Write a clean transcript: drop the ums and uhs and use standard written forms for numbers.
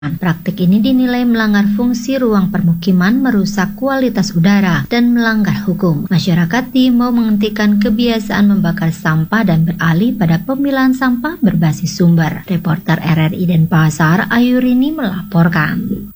Praktik ini dinilai melanggar fungsi ruang permukiman, merusak kualitas udara, dan melanggar hukum. Masyarakat diimbau menghentikan kebiasaan membakar sampah dan beralih pada pemilahan sampah berbasis sumber. Reporter RRI Denpasar, Ayurini melaporkan.